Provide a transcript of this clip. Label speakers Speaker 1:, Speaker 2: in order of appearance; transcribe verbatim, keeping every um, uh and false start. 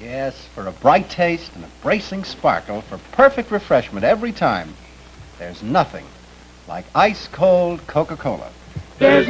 Speaker 1: Yes, for a bright taste and a bracing sparkle, for perfect refreshment every time. There's nothing like ice-cold Coca-Cola.
Speaker 2: There's